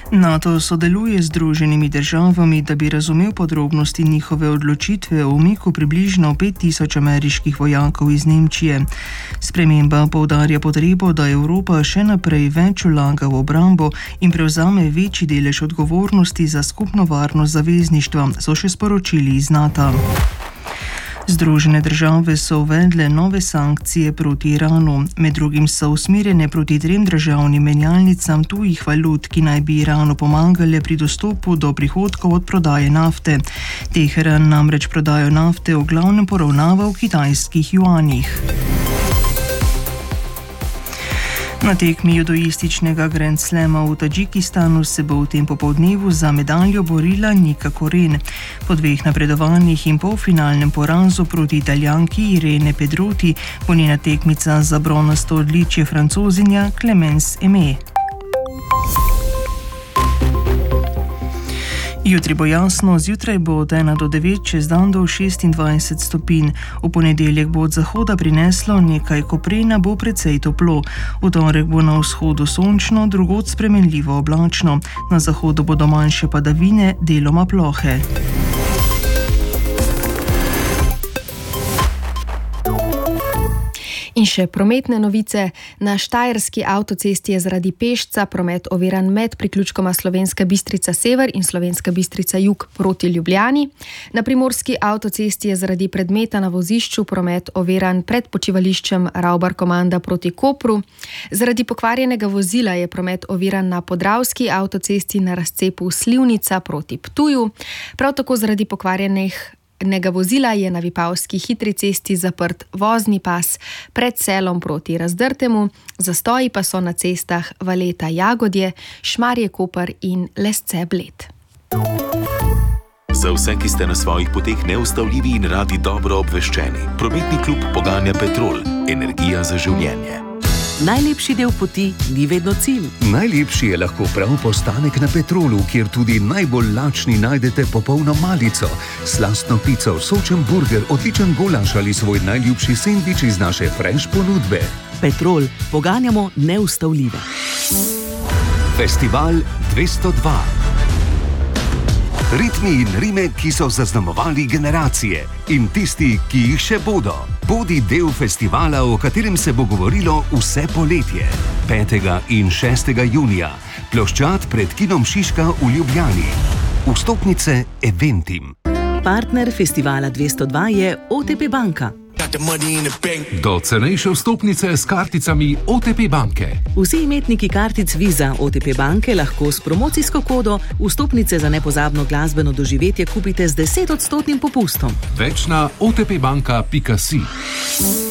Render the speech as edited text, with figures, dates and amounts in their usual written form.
NATO sodeluje z Združenimi državami, da bi razumel podrobnosti njihove odločitve o umiku približno 5000 ameriških vojakov iz Nemčije. Sprememba poudarja potrebo, da Evropa še naprej več vlaga v obrambo in prevzame večji delež odgovornosti za skupno varnost zavezništva, so še sporočili iz NATO. Združene države so uvedle nove sankcije proti Iranu. Med drugim so usmerjene proti 3 državnim menjalnicam tujih valut, ki naj bi Iranu pomagale pri dostopu do prihodkov od prodaje nafte. Teheran namreč prodajo nafte v glavnem poravnava v kitajskih juanih. Na tekmi judoističnega Grand Slama v Tadžikistanu se bo v tem popoldnevu za medaljo borila Nika Koren. Po 2 napredovanjih in polfinalnem porazu proti Italijanki Irene Pedroti bo njena tekmica za bronasto odličje Francozinja Clemence Aimé. Jutri bo jasno, zjutraj bo od 1 do 9, čez dan do 26 stopinj. V ponedeljek bo od zahoda prineslo nekaj koprena, bo precej toplo. V torek bo na vzhodu sončno, drugod spremenljivo oblačno. Na zahodu bodo manjše padavine, deloma plohe. In še prometne novice. Na štajerski avtocesti je zaradi pešca promet oviran med priključkoma Slovenska Bistrica sever in Slovenska Bistrica jug proti Ljubljani. Na primorski avtocesti je zaradi predmeta na vozišču promet oviran pred počivališčem Ravbar Komanda proti Kopru. Zaradi pokvarjenega vozila je promet oviran na podravski avtocesti na razcepu Slivnica proti Ptuju. Prav tako zaradi pokvarjenega vozila je na Vipavski hitri cesti zaprt vozni pas pred Selom proti Razdrtemu, zastoji pa so na cestah Valeta Jagodje, Šmarje Koper in Lesce Bled. Za vse, ki ste na svojih poteh neustavljivi in radi dobro obveščeni, prometni klub poganja Petrol, energija za življenje. Najlepši del poti ni vedno cilj. Najlepši je lahko prav postanek na Petrolu, kjer tudi najbolj lačni najdete popolno malico, slastno pico, sočen burger, odličen golaš ali svoj najljubši sendvič iz naše fresh ponudbe. Petrol, poganjamo neustavljive. Festival 202. Ritmi in rime, ki so zaznamovali generacije in tisti, ki jih še bodo. Bodi del festivala, o katerem se bo govorilo vse poletje. 5. in 6. junija. Ploščad pred kinom Šiška v Ljubljani. Vstopnice Eventim. Partner festivala 202 je OTP banka. Do cenejše vstopnice s karticami OTP banke. Vsi imetniki kartic Visa OTP banke lahko s promocijsko kodo vstopnice za nepozabno glasbeno doživetje kupite z 10% popustom. Več na otpbanka.si.